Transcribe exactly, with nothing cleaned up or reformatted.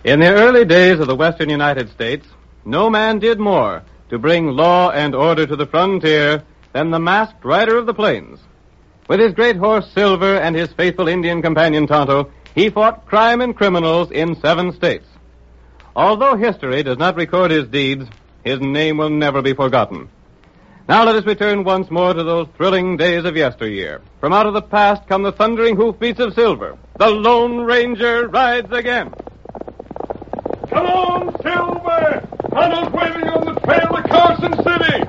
In the early days of the western United States, no man did more to bring law and order to the frontier than the masked rider of the plains. With his great horse Silver and his faithful Indian companion Tonto, he fought crime and criminals in seven states. Although history does not record his deeds, his name will never be forgotten. Now let us return once more to those thrilling days of yesteryear. From out of the past come the thundering hoofbeats of Silver. The Lone Ranger rides again. Come on, Silver! Tunnel's waiting on the trail to Carson City!